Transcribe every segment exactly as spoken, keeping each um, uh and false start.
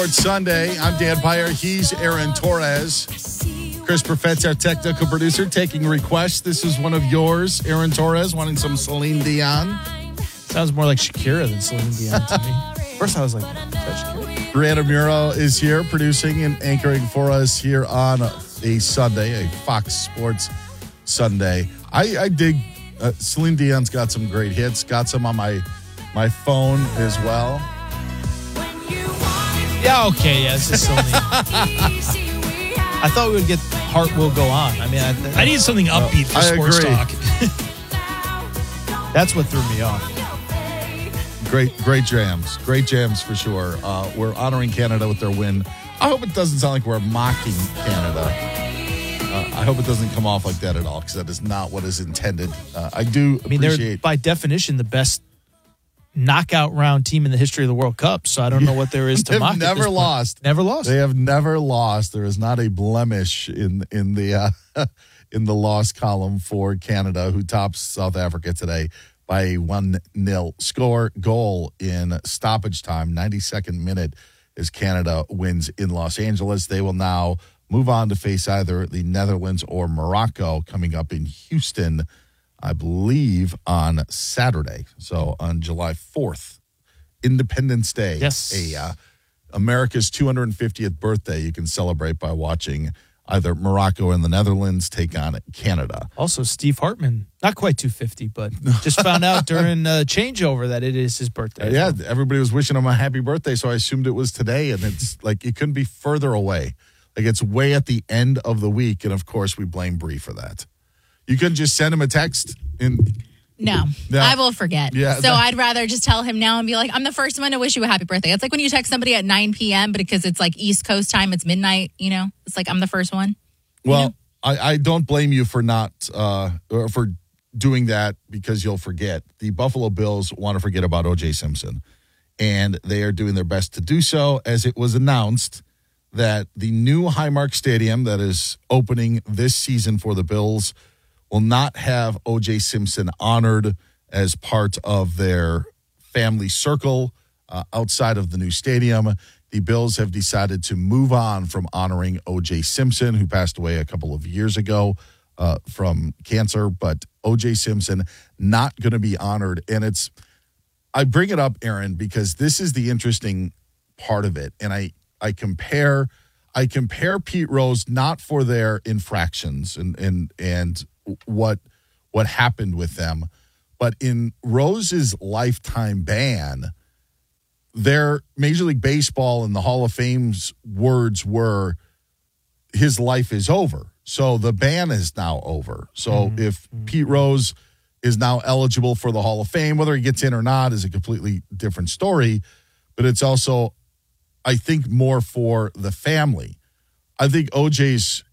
It's Sunday. I'm Dan Pyer. He's Aaron Torres. Chris Perfett's our technical producer, taking requests. This is one of yours, Aaron Torres, wanting some Celine Dion. Sounds more like Shakira than Celine Dion to me. First, I was like, is that Shakira? Brianna Muro is here, producing and anchoring for us here on a Sunday, a Fox Sports Sunday. I, I dig uh, Celine Dion's got some great hits. Got some on my my phone as well. Yeah, okay, yeah, this is Celine. I thought we would get Heart Will Go On. I mean, I, th- I need something upbeat for I sports agree. talk. That's what threw me off. Great, great jams. Great jams for sure. Uh, we're honoring Canada with their win. I hope it doesn't sound like we're mocking Canada. Uh, I hope it doesn't come off like that at all, because that is not what is intended. Uh, I do I mean, they're appreciate... by definition the best knockout round team in the history of the World Cup, so I don't know what there is to They've mock. never lost. Never lost. They have never lost. There is not a blemish in in the uh, in the loss column for Canada, who tops South Africa today by a one nil score. Goal in stoppage time, ninety-second minute, as Canada wins in Los Angeles. They will now move on to face either the Netherlands or Morocco coming up in Houston, I believe, on Saturday. So on July fourth, Independence Day. Yes. A, uh, America's two hundred fiftieth birthday you can celebrate by watching either Morocco and the Netherlands take on Canada. Also, Steve Hartman, not quite two fifty, but just found out during uh, changeover that it is his birthday. Uh, yeah, everybody was wishing him a happy birthday, so I assumed it was today, and it's like it couldn't be further away. Like it's way at the end of the week, and of course we blame Bree for that. You couldn't just send him a text in... No, No. I will forget. Yeah, so that- I'd rather just tell him now and be like, I'm the first one to wish you a happy birthday. It's like when you text somebody at nine p.m., but because it's like East Coast time, it's midnight, you know? It's like I'm the first one. Well, You know? I, I don't blame you for not uh, or for doing that, because you'll forget. The Buffalo Bills want to forget about O J Simpson, and they are doing their best to do so, as it was announced that the new Highmark Stadium that is opening this season for the Bills will not have O J Simpson honored as part of their family circle uh, outside of the new stadium. The Bills have decided to move on from honoring O J Simpson, who passed away a couple of years ago uh, from cancer. But O J Simpson not going to be honored. And it's, I bring it up, Aaron, because this is the interesting part of it. And I, I compare, I compare Pete Rose not for their infractions and and and what what happened with them, but in Rose's lifetime ban, their Major League Baseball and the Hall of Fame's words were, his life is over. So the ban is now over. So mm-hmm. if Pete Rose is now eligible for the Hall of Fame, whether he gets in or not is a completely different story, but it's also, I think, more for the family. I think O J's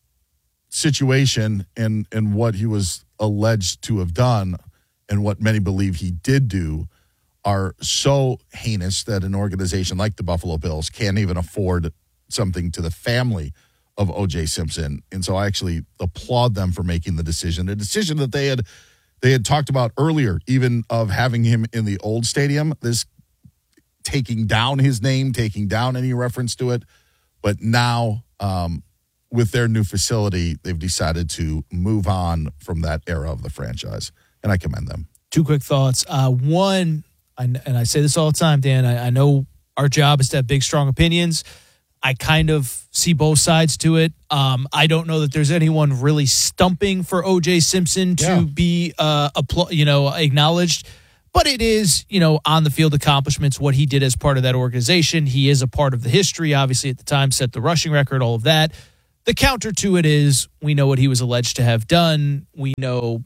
situation and, and what he was alleged to have done and what many believe he did do are so heinous that an organization like the Buffalo Bills can't even afford something to the family of O J Simpson. And so I actually applaud them for making the decision, a decision that they had they had talked about earlier, even of having him in the old stadium, this taking down his name, taking down any reference to it. But now, um, with their new facility, they've decided to move on from that era of the franchise, and I commend them. Two quick thoughts. Uh, one, I, and I say this all the time, Dan, I, I know our job is to have big, strong opinions. I kind of see both sides to it. Um, I don't know that there's anyone really stumping for O J Simpson to Yeah. be, uh, appl- you know, acknowledged. But it is, you know, on the field accomplishments, what he did as part of that organization. He is a part of the history, obviously, at the time, set the rushing record, all of that. The counter to it is we know what he was alleged to have done. We know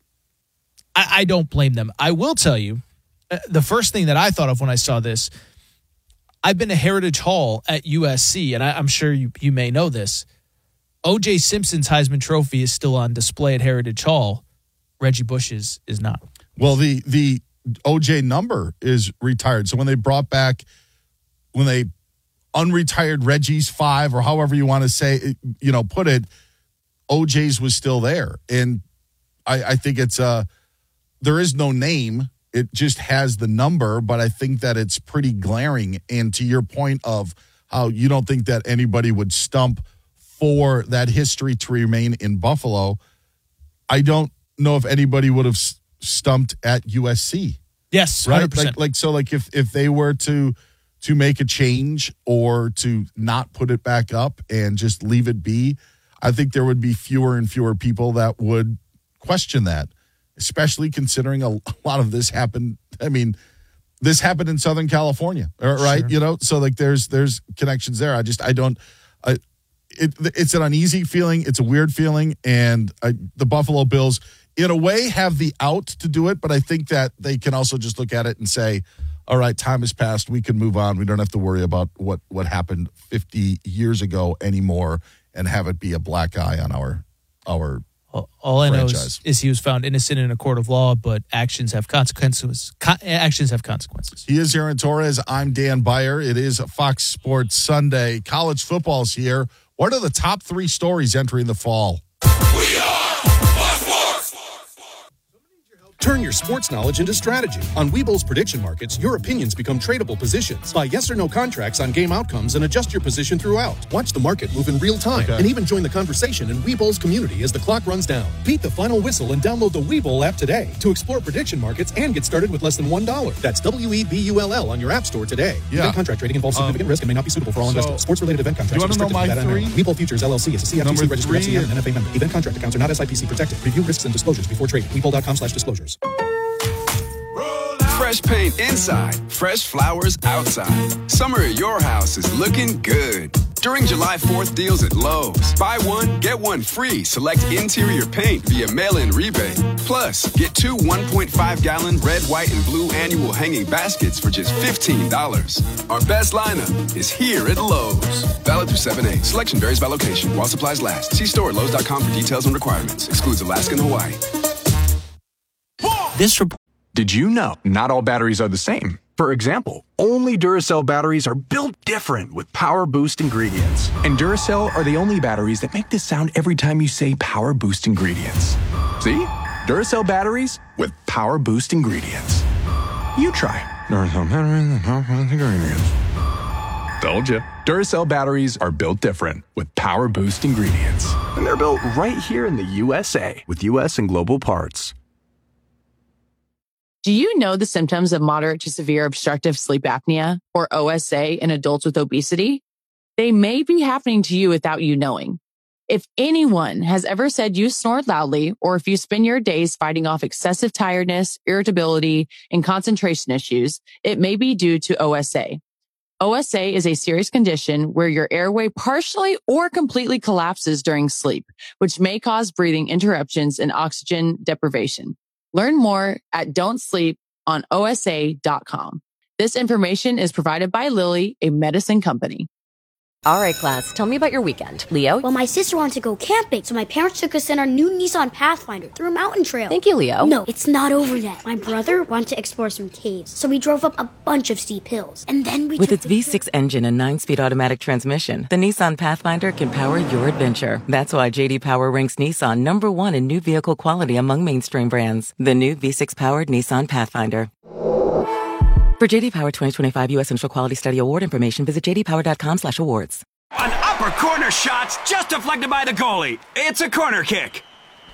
I, I don't blame them. I will tell you, uh, the first thing that I thought of when I saw this, I've been to Heritage Hall at U S C, and I, I'm sure you, you may know this. O J Simpson's Heisman Trophy is still on display at Heritage Hall. Reggie Bush's is not. Well, the the O J number is retired. So when they brought back, when they unretired Reggie's five, or however you want to say, you know, put it, O J's was still there. And I, I think it's, uh, there is no name. It just has the number, but I think that it's pretty glaring. And to your point of how you don't think that anybody would stump for that history to remain in Buffalo. I don't know if anybody would have stumped at U S C. Yes, right. one hundred percent. Like, like so, like if if they were to to make a change or to not put it back up and just leave it be, I think there would be fewer and fewer people that would question that, especially considering a, a lot of this happened. I mean, this happened in Southern California, right? Sure. You know, so like there's there's connections there. I just I don't. I, it it's an uneasy feeling. It's a weird feeling, and I, the Buffalo Bills, in a way, have the out to do it, but I think that they can also just look at it and say, all right, time has passed. We can move on. We don't have to worry about what, what happened fifty years ago anymore and have it be a black eye on our our All, all I franchise. know is, is he was found innocent in a court of law, but actions have consequences. Co- actions have consequences. He is Aaron Torres. I'm Dan Beyer. It is Fox Sports Sunday. College football's here. What are the top three stories entering the fall? We are Fox Sports. Turn your sports knowledge into strategy. On Webull's prediction markets, your opinions become tradable positions. Buy yes or no contracts on game outcomes and adjust your position throughout. Watch the market move in real time Okay. and even join the conversation in Webull's community as the clock runs down. Beat the final whistle and download the Webull app today to explore prediction markets and get started with less than one dollar. That's W E B U L L on your app store today. Yeah. Event contract trading involves significant Um, risk and may not be suitable for all so- investors. Sports-related event contracts You are wanna know restricted to my data and three? narrow. Webull Futures L L C is a C F T C Number registered F C M three- and N F A member. Event contract accounts are not S I P C protected. Review risks and disclosures before trading. Webull.com slash disclosures. Fresh paint inside, fresh flowers outside. Summer at your house is looking good. During July fourth deals at Lowe's, buy one, get one free. Select interior paint via mail-in rebate. Plus, get two one point five gallon red, white, and blue annual hanging baskets for just fifteen dollars. Our best lineup is here at Lowe's. Valid through seven eight. Selection varies by location while supplies last. See store at Lowe's dot com for details and requirements. Excludes Alaska and Hawaii. This report. Did you know not all batteries are the same? For example, only Duracell batteries are built different with Power Boost ingredients. And Duracell are the only batteries that make this sound every time you say Power Boost ingredients. See? Duracell batteries with Power Boost ingredients. You try. Duracell batteries with Power Boost ingredients. Told you. Duracell batteries are built different with Power Boost ingredients. And they're built right here in the U S A with U S and global parts. Do you know the symptoms of moderate to severe obstructive sleep apnea, or O S A, in adults with obesity? They may be happening to you without you knowing. If anyone has ever said you snored loudly, or if you spend your days fighting off excessive tiredness, irritability, and concentration issues, it may be due to O S A. O S A is a serious condition where your airway partially or completely collapses during sleep, which may cause breathing interruptions and oxygen deprivation. Learn more at don't sleep on O S A dot com. This information is provided by Lilly, a medicine company. All right, class, tell me about your weekend. Leo? Well, my sister wanted to go camping, so my parents took us in our new Nissan Pathfinder through a mountain trail. Thank you, Leo. No, it's not over yet. My brother wanted to explore some caves, so we drove up a bunch of steep hills. And then we With took its the V six engine and nine-speed automatic transmission, the Nissan Pathfinder can power your adventure. That's why J D Power ranks Nissan number one in new vehicle quality among mainstream brands. The new V six-powered Nissan Pathfinder. For J D Power twenty twenty-five U S Central Quality Study Award information, visit j d power dot com slash awards. An upper corner shot's just deflected by the goalie. It's a corner kick.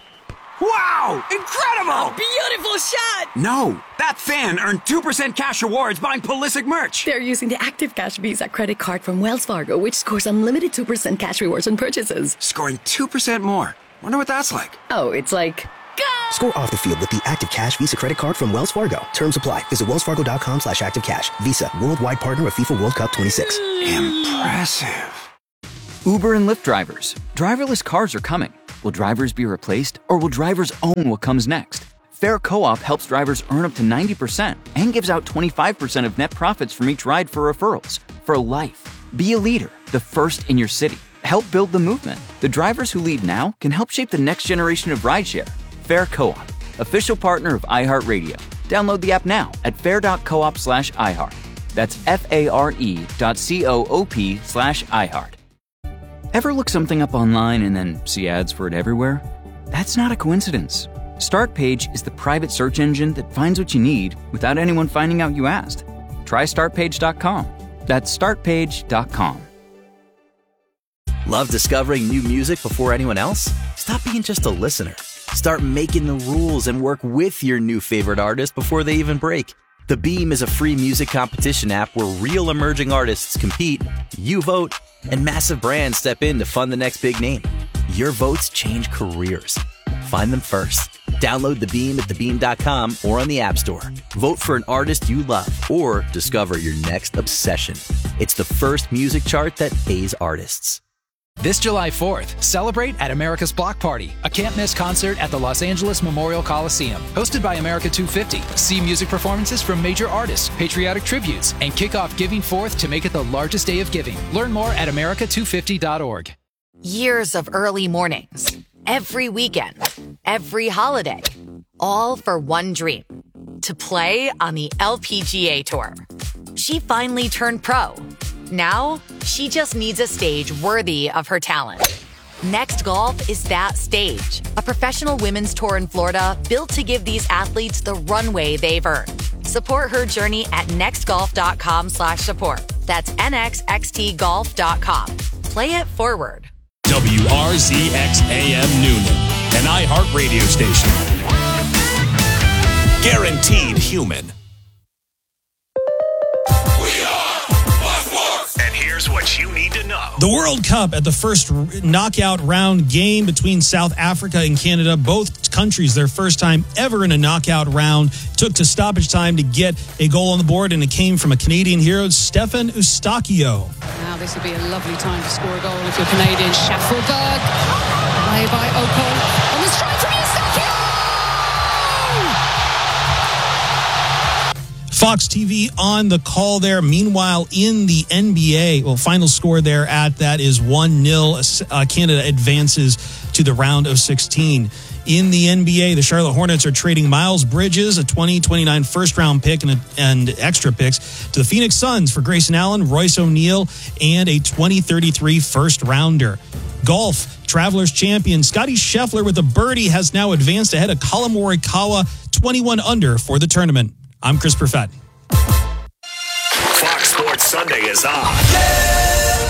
Wow! Incredible! Beautiful shot! No, that fan earned two percent cash rewards buying Pulisic merch. They're using the Active Cash Visa credit card from Wells Fargo, which scores unlimited two percent cash rewards on purchases. Scoring two percent more. Wonder what that's like. Oh, it's like... Go! Score off the field with the Active Cash Visa credit card from Wells Fargo. Terms apply. Visit wells fargo dot com slash active cash. Visa, worldwide partner of FIFA World Cup twenty-six. Impressive. Uber and Lyft drivers. Driverless cars are coming. Will drivers be replaced, or will drivers own what comes next? Fair Co-op helps drivers earn up to ninety percent and gives out twenty-five percent of net profits from each ride for referrals. For life. Be a leader, the first in your city. Help build the movement. The drivers who lead now can help shape the next generation of rideshare. Fair Co-op, official partner of iHeartRadio. Download the app now at fair dot coop slash iHeart. That's F-A-R-E dot C-O-O-P slash iHeart. Ever look something up online and then see ads for it everywhere? That's not a coincidence. Startpage is the private search engine that finds what you need without anyone finding out you asked. Try start page dot com. That's start page dot com. Love discovering new music before anyone else? Stop being just a listener. Start making the rules and work with your new favorite artist before they even break. The Beam is a free music competition app where real emerging artists compete, you vote, and massive brands step in to fund the next big name. Your votes change careers. Find them first. Download The Beam at the beam dot com or on the App Store. Vote for an artist you love or discover your next obsession. It's the first music chart that pays artists. This July fourth, celebrate at America's Block Party, a can't-miss concert at the Los Angeles Memorial Coliseum. Hosted by America two fifty, see music performances from major artists, patriotic tributes, and kick off Giving Fourth to make it the largest day of giving. Learn more at america two fifty dot org. Years of early mornings, every weekend, every holiday, all for one dream, to play on the L P G A Tour. She finally turned pro. Now, she just needs a stage worthy of her talent. Next Golf is that stage. A professional women's tour in Florida built to give these athletes the runway they've earned. Support her journey at nextgolf.com slash support. That's N X X T golf dot com. Play it forward. W R Z X A M Noonan, an iHeart radio station. Guaranteed human. Here's what you need to know. The World Cup at the first knockout round game between South Africa and Canada. Both countries, their first time ever in a knockout round, took to stoppage time to get a goal on the board, and it came from a Canadian hero, Stefan Eustáquio. Now this would be a lovely time to score a goal if you're Canadian. Schaffelberg, away by Ocon, on the strike from Eustáquio! Fox T V on the call there. Meanwhile, in the N B A, well, final score there at that is one nil. Uh, Canada advances to the round of sixteen. In the N B A, the Charlotte Hornets are trading Miles Bridges, a twenty twenty-nine first-round pick and, a, and extra picks, to the Phoenix Suns for Grayson Allen, Royce O'Neal, and a twenty thirty-three first-rounder. Golf, Travelers champion Scottie Scheffler with a birdie has now advanced ahead of Collin Morikawa, twenty-one under for the tournament. I'm Chris Perfett. Fox Sports Sunday is on. Yeah,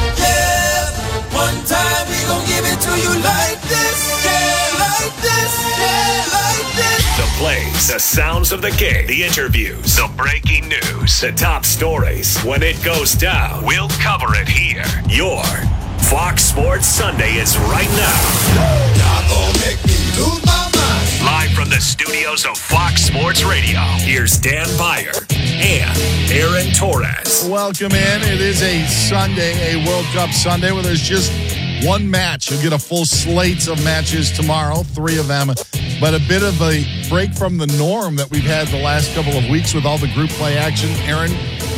yeah. One time we gon' give it to you like this. Yeah, like this. Yeah, like this. The plays, the sounds of the game, the interviews, the breaking news, the top stories. When it goes down, we'll cover it here. Your Fox Sports Sunday is right now. Y'all gon' make me lose my mind. Live from the studios of Fox Sports Radio, here's Dan Beyer and Aaron Torres. Welcome in. It is a Sunday, a World Cup Sunday, where there's just one match. You'll get a full slate of matches tomorrow, three of them, but a bit of a break from the norm that we've had the last couple of weeks with all the group play action. Aaron,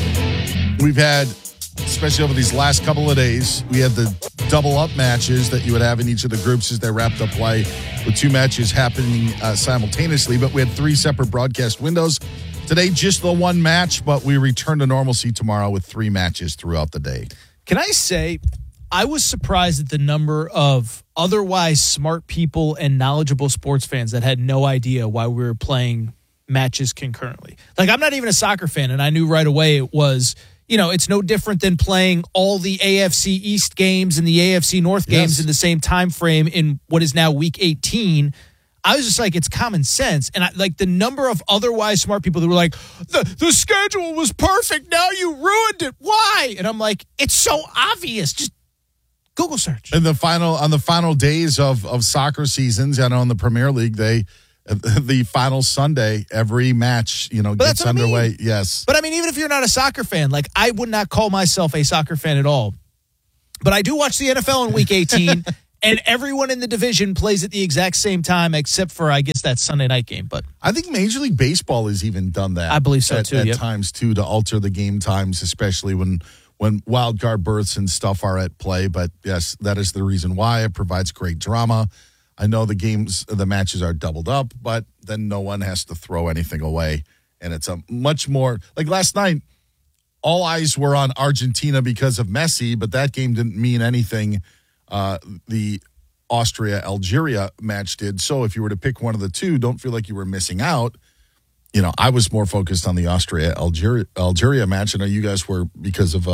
we've had, especially over these last couple of days, we had the double-up matches that you would have in each of the groups as they wrapped up play, with two matches happening uh, simultaneously, but we had three separate broadcast windows. Today, just the one match, but we return to normalcy tomorrow with three matches throughout the day. Can I say, I was surprised at the number of otherwise smart people and knowledgeable sports fans that had no idea why we were playing matches concurrently. Like, I'm not even a soccer fan, and I knew right away it was, you know, it's no different than playing all the A F C East games and the A F C North games yes. in the same time frame in what is now week eighteen. I was just like, it's common sense. And I, like the number of otherwise smart people that were like, the, the schedule was perfect. Now you ruined it. Why? And I'm like, it's so obvious. Just Google search. And the final on the final days of, of soccer seasons, I know in the Premier League, they the final Sunday, every match, you know, but gets underway. I mean. Yes. But I mean, even if you're not a soccer fan, like I would not call myself a soccer fan at all. But I do watch the N F L in week eighteen, and everyone in the division plays at the exact same time, except for, I guess, that Sunday night game. But I think Major League Baseball has even done that. I believe so, at, too. At yep. times, too, to alter the game times, especially when, when wild card berths and stuff are at play. But, yes, that is the reason why. It provides great drama. I know the games, the matches are doubled up, but then no one has to throw anything away. And it's a much more, like last night, all eyes were on Argentina because of Messi, but that game didn't mean anything. Uh, the Austria-Algeria match did. So if you were to pick one of the two, don't feel like you were missing out. You know, I was more focused on the Austria-Algeria Algeria match. I know you guys were because of uh,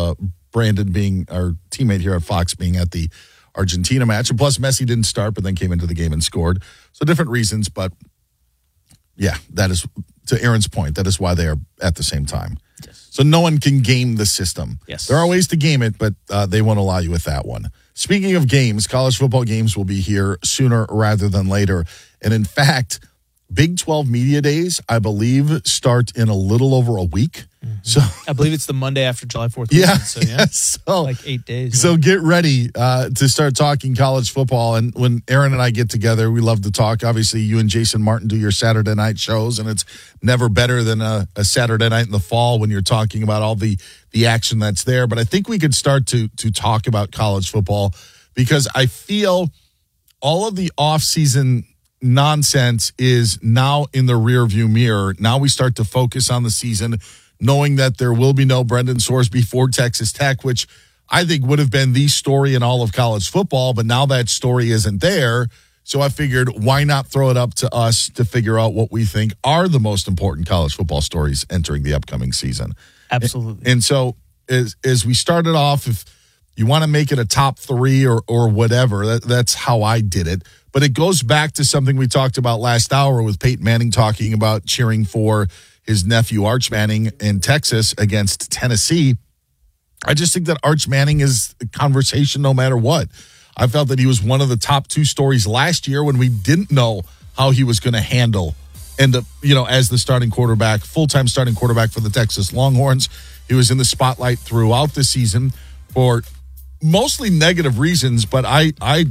Brandon being our teammate here at Fox being at the Argentina match. And plus, Messi didn't start, but then came into the game and scored. So different reasons, but yeah, that is, to Aaron's point, that is why they are at the same time. Yes. So no one can game the system. Yes. There are ways to game it, but uh, they won't allow you with that one. Speaking of games, college football games will be here sooner rather than later. And in fact, Big twelve Media Days, I believe, start in a little over a week. Mm-hmm. So I believe it's the Monday after July fourth. Yeah, so, yeah. yeah, so like eight days. So yeah. get ready uh, to start talking college football. And when Aaron and I get together, we love to talk. Obviously, you and Jason Martin do your Saturday night shows, and it's never better than a, a Saturday night in the fall when you're talking about all the the action that's there. But I think we could start to to talk about college football because I feel all of the off-season nonsense is now in the rearview mirror. Now we start to focus on the season, knowing that there will be no Brendan Sorsby for Texas Tech, which I think would have been the story in all of college football, but now that story isn't there. So I figured, why not throw it up to us to figure out what we think are the most important college football stories entering the upcoming season. Absolutely. And, and so as, as we started off, if you want to make it a top three or, or whatever, that, that's how I did it. But it goes back to something we talked about last hour with Peyton Manning talking about cheering for his nephew Arch Manning in Texas against Tennessee. I just think that Arch Manning is a conversation no matter what. I felt that he was one of the top two stories last year when we didn't know how he was going to handle and, you know, as the starting quarterback, full-time starting quarterback for the Texas Longhorns. He was in the spotlight throughout the season for mostly negative reasons, but I, I,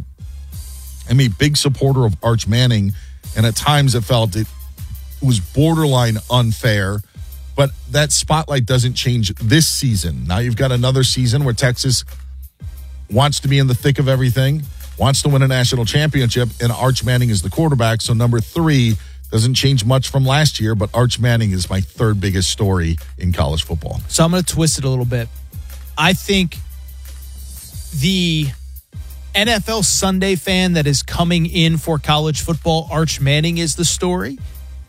I'm a big supporter of Arch Manning, and at times it felt it was borderline unfair, but that spotlight doesn't change this season. Now you've got another season where Texas wants to be in the thick of everything, wants to win a national championship, and Arch Manning is the quarterback. So number three doesn't change much from last year, but Arch Manning is my third biggest story in college football. So I'm going to twist it a little bit. I think the N F L Sunday fan that is coming in for college football, Arch Manning is the story.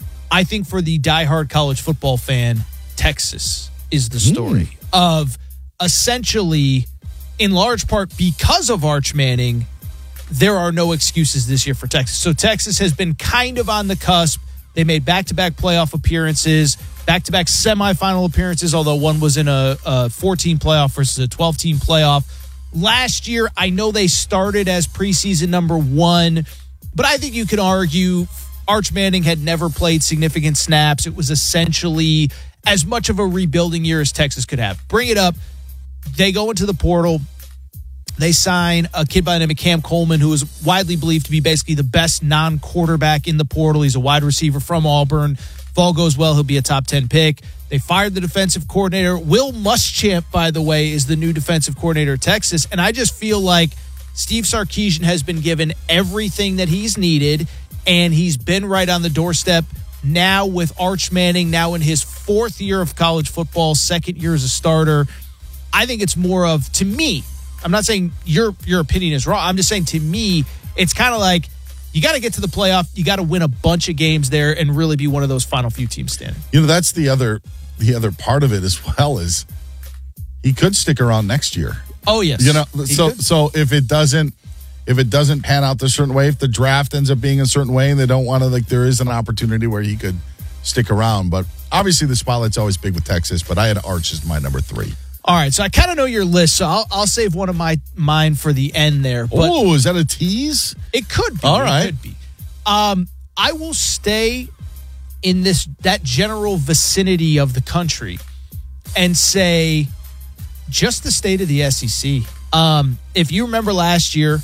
I think for the diehard college football fan, Texas is the story mm. of essentially, in large part because of Arch Manning, there are no excuses this year for Texas. So Texas has been kind of on the cusp. They made back-to-back playoff appearances, back-to-back semifinal appearances, although one was in a, a four-team playoff versus a twelve-team playoff. Last year, I know they started as preseason number one, but I think you can argue Arch Manning had never played significant snaps. It was essentially as much of a rebuilding year as Texas could have. Bring it up. They go into the portal. They sign a kid by the name of Cam Coleman, who is widely believed to be basically the best non-quarterback in the portal. He's a wide receiver from Auburn. If all goes well, he'll be a top ten pick. They fired the defensive coordinator. Will Muschamp, by the way, is the new defensive coordinator at Texas. And I just feel like Steve Sarkisian has been given everything that he's needed, and he's been right on the doorstep now with Arch Manning, now in his fourth year of college football, second year as a starter. I think it's more of, to me, I'm not saying your your opinion is wrong. I'm just saying, to me, it's kind of like you got to get to the playoff. You got to win a bunch of games there and really be one of those final few teams standing. You know, that's the other the other part of it as well, is he could stick around next year. Oh, yes. You know, He so could. so if it doesn't if it doesn't pan out a certain way, if the draft ends up being a certain way and they don't want to, like, there is an opportunity where he could stick around. But obviously the spotlight's always big with Texas, but I had Arch as my number three. All right, so I kind of know your list, so I'll, I'll save one of my mine for the end there. But Oh, is that a tease? It could be. All It right. could be. Um, I will stay in this that general vicinity of the country and say just the state of the S E C. Um, if you remember last year,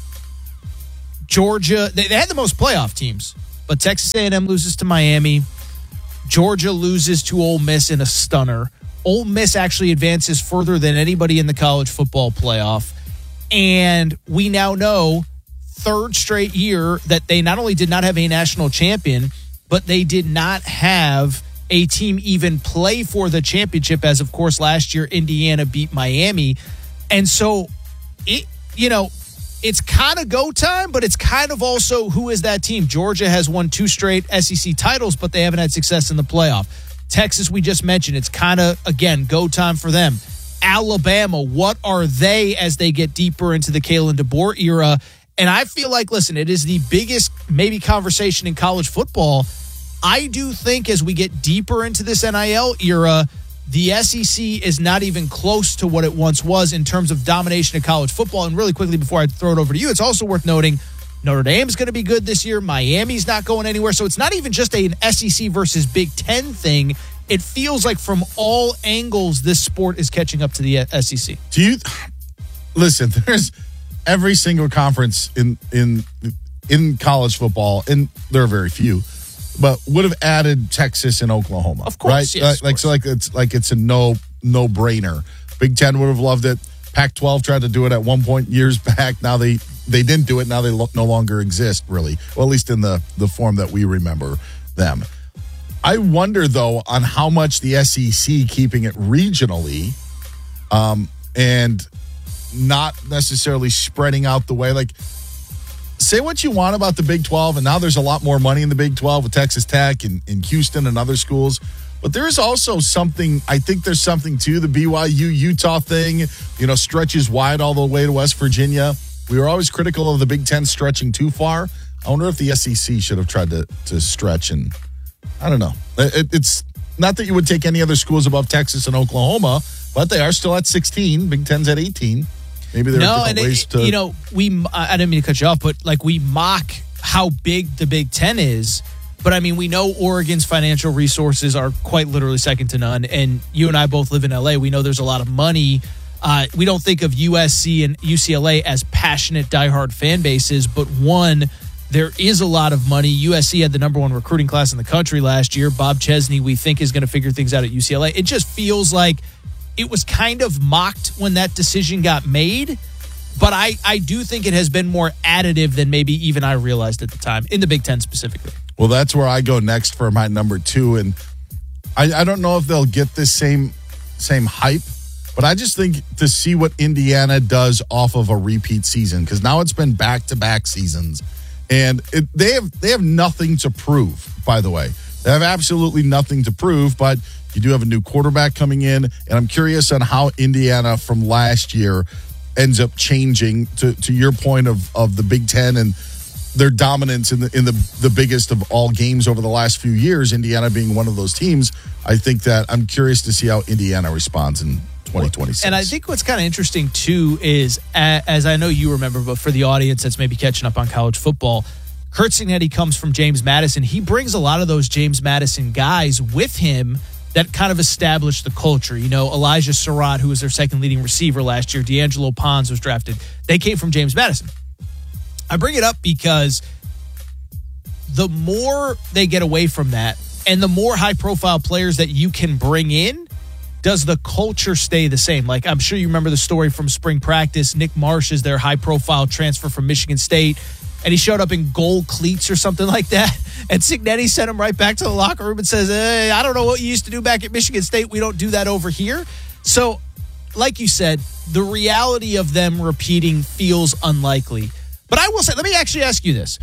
Georgia, they, they had the most playoff teams, but Texas A and M loses to Miami. Georgia loses to Ole Miss in a stunner. Ole Miss actually advances further than anybody in the college football playoff. And we now know, third straight year, that they not only did not have a national champion, but they did not have a team even play for the championship, as, of course, last year Indiana beat Miami. And so, it you know, it's kind of go time, but it's kind of also who is that team. Georgia has won two straight S E C titles, but they haven't had success in the playoff. Texas, we just mentioned, it's kind of, again, go time for them. Alabama, what are they as they get deeper into the Kalen DeBoer era? And I feel like, listen, it is the biggest maybe conversation in college football. I do think as we get deeper into this N I L era, the S E C is not even close to what it once was in terms of domination of college football. And really quickly, before I throw it over to you, it's also worth noting Notre Dame's going to be good this year. Miami's not going anywhere. So it's not even just an S E C versus Big Ten thing. It feels like from all angles, this sport is catching up to the S E C. Do you listen? There's every single conference in in in college football, and there are very few, but would have added Texas and Oklahoma, of course, right? yes, like, like so, like it's like it's a no no brainer. Big Ten would have loved it. Pac twelve tried to do it at one point years back. Now they they didn't do it. Now they lo- no longer exist, really. Well, at least in the the form that we remember them. I wonder though on how much the S E C keeping it regionally, um, and not necessarily spreading out the way. Like, say what you want about the Big twelve, and now there's a lot more money in the Big twelve with Texas Tech and, and Houston and other schools. But there's also something, I think there's something to the B Y U-Utah thing, you know, stretches wide all the way to West Virginia. We were always critical of the Big Ten stretching too far. I wonder if the S E C should have tried to, to stretch, and I don't know. It, it's not that you would take any other schools above Texas and Oklahoma, but they are still at sixteen. Big Ten's at eighteen. Maybe there are no, different and ways it, to... You know, we, I didn't mean to cut you off, but like we mock how big the Big Ten is. But I mean, we know Oregon's financial resources are quite literally second to none. And you and I both live in L A. We know there's a lot of money. Uh, we don't think of U S C and U C L A as passionate, diehard fan bases. But one, there is a lot of money. U S C had the number one recruiting class in the country last year. Bob Chesney, we think, is going to figure things out at U C L A. It just feels like it was kind of mocked when that decision got made. But I, I do think it has been more additive than maybe even I realized at the time, in the Big Ten specifically. Well, that's where I go next for my number two. And I, I don't know if they'll get this same same hype, but I just think to see what Indiana does off of a repeat season, because now it's been back-to-back seasons. And it, they have they have nothing to prove, by the way. They have absolutely nothing to prove, but you do have a new quarterback coming in, and I'm curious on how Indiana from last year ends up changing to, to your point of, of the Big Ten and their dominance in the in the, the biggest of all games over the last few years, Indiana being one of those teams. I think that I'm curious to see how Indiana responds in twenty twenty-six. And I think what's kind of interesting, too, is, as I know you remember, but for the audience that's maybe catching up on college football, Curt Cignetti comes from James Madison. He brings a lot of those James Madison guys with him that kind of established the culture. You know, Elijah Surratt, who was their second leading receiver last year, D'Angelo Pons was drafted. They came from James Madison. I bring it up because the more they get away from that and the more high-profile players that you can bring in, does the culture stay the same? Like, I'm sure you remember the story from spring practice. Nick Marsh is their high-profile transfer from Michigan State, and he showed up in gold cleats or something like that. And Cignetti sent him right back to the locker room and says, hey, I don't know what you used to do back at Michigan State. We don't do that over here. So, like you said, the reality of them repeating feels unlikely. But I will say, let me actually ask you this.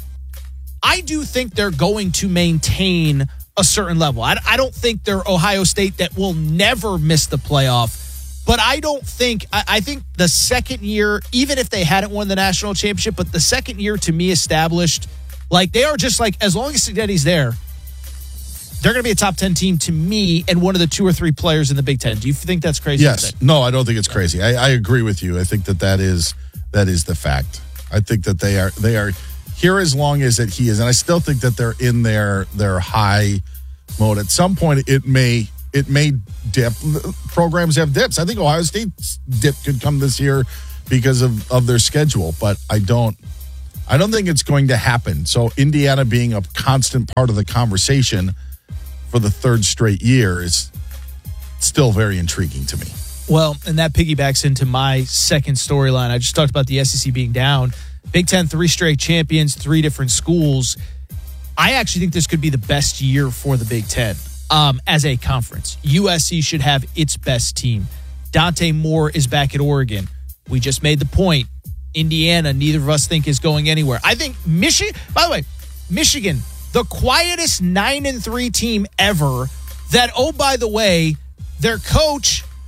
I do think they're going to maintain a certain level. I, I don't think they're Ohio State that will never miss the playoff. But I don't think, I, I think the second year, even if they hadn't won the national championship, but the second year to me established, like they are just like, as long as Cignetti's there, they're going to be a top ten team to me and one of the two or three players in the Big Ten. Do you think that's crazy? Yes. No, I don't think it's crazy. I, I agree with you. I think that that is, that is the fact. I think that they are, they are here as long as that he is. And I still think that they're in their, their high mode. At some point, it may, it may dip. Programs have dips. I think Ohio State's dip could come this year because of, of their schedule, but I don't, I don't think it's going to happen. So Indiana being a constant part of the conversation for the third straight year is still very intriguing to me. Well, and that piggybacks into my second storyline. I just talked about the S E C being down. Big Ten, three straight champions, three different schools. I actually think this could be the best year for the Big Ten um, as a conference. U S C should have its best team. Dante Moore is back at Oregon. We just made the point. Indiana, neither of us think is going anywhere. I think Michigan, by the way, Michigan, the quietest nine and three team ever that, oh, by the way, their coach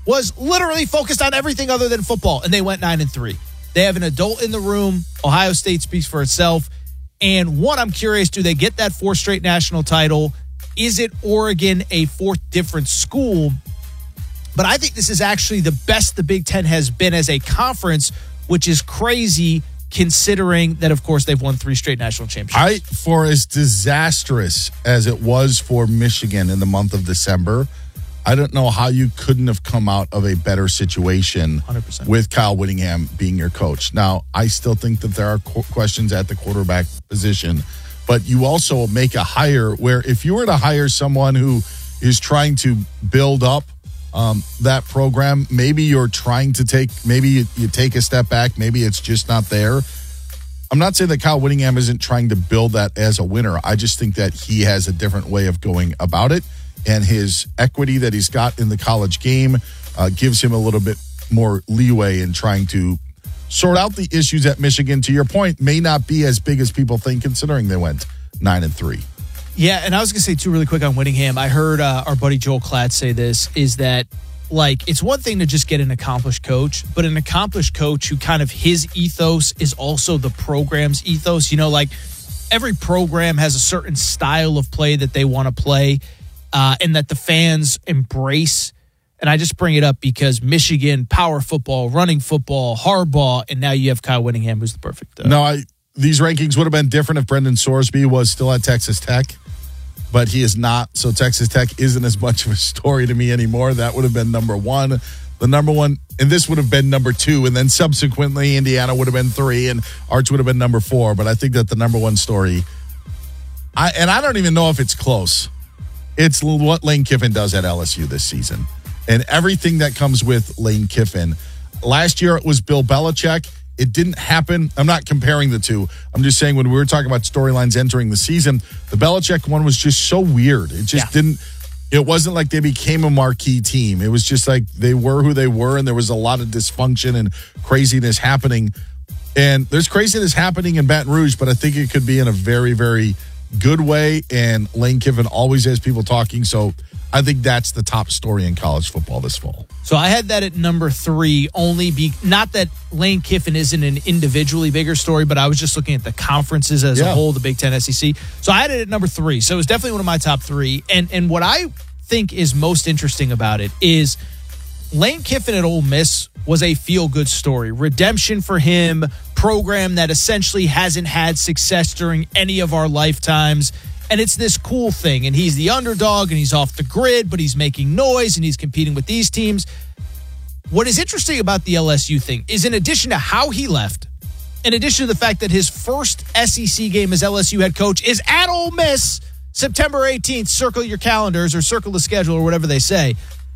was literally focused on everything other than football, and they went nine and three. They have an adult in the room. Ohio State speaks for itself. And one, I'm curious, do they get that fourth straight national title? Is it Oregon a fourth different school? But I think this is actually the best the Big Ten has been as a conference, which is crazy considering that, of course, they've won three straight national championships. I, for as disastrous as it was for Michigan in the month of December, I don't know how you couldn't have come out of a better situation one hundred percent with Kyle Whittingham being your coach. Now, I still think that there are qu- questions at the quarterback position, but you also make a hire where if you were to hire someone who is trying to build up um, that program, maybe you're trying to take, maybe you, you take a step back, maybe it's just not there. I'm not saying that Kyle Whittingham isn't trying to build that as a winner. I just think that he has a different way of going about it. And his equity that he's got in the college game uh, gives him a little bit more leeway in trying to sort out the issues at Michigan. To your point, may not be as big as people think, considering they went nine and three. Yeah, and I was going to say, too, really quick on Whittingham. I heard uh, our buddy Joel Klatt say this, is that, like, it's one thing to just get an accomplished coach, but an accomplished coach who kind of his ethos is also the program's ethos. You know, like, every program has a certain style of play that they want to play. Uh, and that the fans embrace. And I just bring it up because Michigan, power football, running football, Harbaugh, and now you have Kyle Whittingham, who's the perfect. Uh, no, I, these rankings would have been different if Brendan Sorsby was still at Texas Tech, but he is not. So Texas Tech isn't as much of a story to me anymore. That would have been number one. The number one, and this would have been number two, and then subsequently Indiana would have been three, and Arch would have been number four. But I think that the number one story, I and I don't even know if it's close. It's what Lane Kiffin does at L S U this season and everything that comes with Lane Kiffin. Last year, it was Bill Belichick. It didn't happen. I'm not comparing the two. I'm just saying when we were talking about storylines entering the season, the Belichick one was just so weird. It just yeah. didn't, it wasn't like they became a marquee team. It was just like they were who they were, and there was a lot of dysfunction and craziness happening. And there's craziness happening in Baton Rouge, but I think it could be in a very, very good way, and Lane Kiffin always has people talking, so I think that's the top story in college football this fall. So I had that at number three, only be not that Lane Kiffin isn't an individually bigger story, but I was just looking at the conferences as yeah. a whole, the Big Ten, S E C. So I had it at number three. So it was definitely one of my top three. And and what I think is most interesting about it is Lane Kiffin at Ole Miss was a feel-good story. Redemption for him, program that essentially hasn't had success during any of our lifetimes. And it's this cool thing. And he's the underdog, and he's off the grid, but he's making noise, and he's competing with these teams. What is interesting about the L S U thing is, in addition to how he left, in addition to the fact that his first S E C game as L S U head coach is at Ole Miss, September eighteenth, circle your calendars or circle the schedule or whatever they say.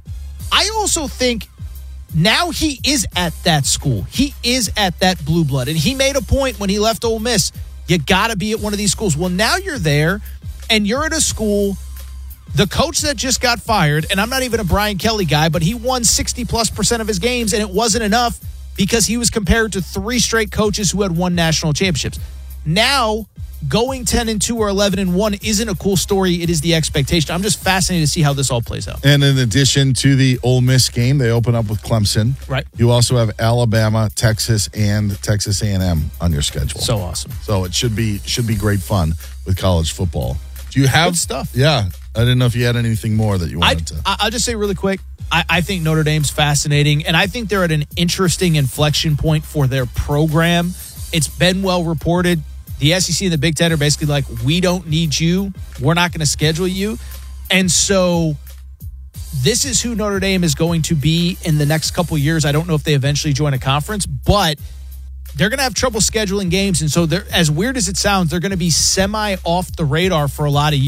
I also think now he is at that school. He is at that blue blood. And he made a point when he left Ole Miss, you got to be at one of these schools. Well, now you're there, and you're at a school, the coach that just got fired, and I'm not even a Brian Kelly guy, but he won sixty plus percent of his games, and it wasn't enough because he was compared to three straight coaches who had won national championships. Now, going ten and two or eleven and one isn't a cool story. It is the expectation. I'm just fascinated to see how this all plays out. And in addition to the Ole Miss game, they open up with Clemson. Right. You also have Alabama, Texas, and Texas A and M on your schedule. So awesome. So it should be should be great fun with college football. Do you have Good stuff? Yeah. I didn't know if you had anything more that you wanted to. I, I'll just say really quick, I, I think Notre Dame's fascinating, and I think they're at an interesting inflection point for their program. It's been well reported. The S E C and the Big Ten are basically like, we don't need you. We're not going to schedule you. And so this is who Notre Dame is going to be in the next couple of years. I don't know if they eventually join a conference, but they're going to have trouble scheduling games. And so they're, as weird as it sounds, they're going to be semi off the radar for a lot of years.